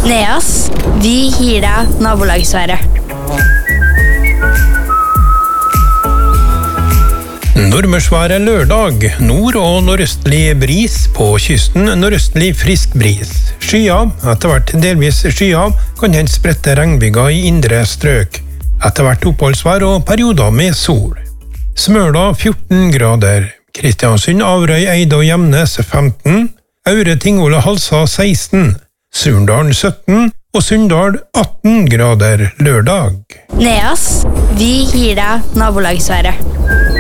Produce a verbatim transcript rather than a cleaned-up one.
Neas, vi gir deg nabolagsværet. Nordmørsvær er lørdag. Nord- og nordøstlig bris. På kysten nordøstlig frisk bris. Skyet, etter hvert delvis skyet, kan hende sprette regnbyger i indre strøk. Etter hvert oppholdsvær og perioder med sol. Smøla fjorten grader. Kristiansund, Averøy, Eide og Gjemnes femten. Aure, Tingvoll og Halsa seksten. Surndalen sytten og Sunndal atten grader lørdag. Neas, vi gir deg nabolagsværet.